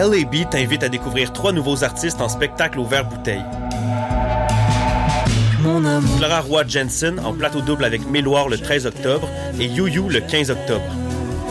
LAB t'invite à découvrir 3 nouveaux artistes en spectacle au verre-bouteille. Clara Roy Jensen en plateau double avec Méloire le 13 octobre et You You le 15 octobre.